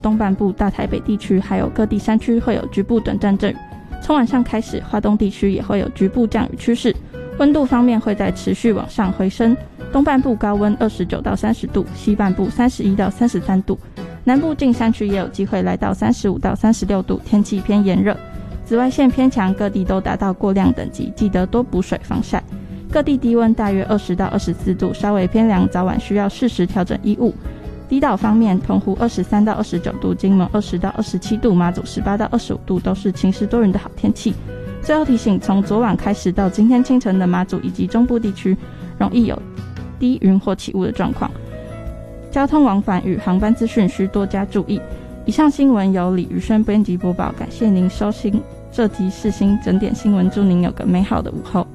东半部大台北地区还有各地山区会有局部短暂阵雨。从晚上开始，花东地区也会有局部降雨趋势。温度方面会在持续往上回升，东半部高温29到30度，西半部31到33度，南部近山区也有机会来到35到36度，天气偏炎热。紫外线偏强，各地都达到过量等级，记得多补水防晒。各地低温大约20到24度，稍微偏凉，早晚需要适时调整衣物。离岛方面，澎湖23到29度，金门20到27度，马祖18到25度，都是晴时多云的好天气。最后提醒，从昨晚开始到今天清晨的马祖以及中部地区，容易有低云或起雾的状况。交通往返与航班资讯需多加注意。以上新闻由李宇轩编辑播报，感谢您收听这集世新整点新闻，祝您有个美好的午后。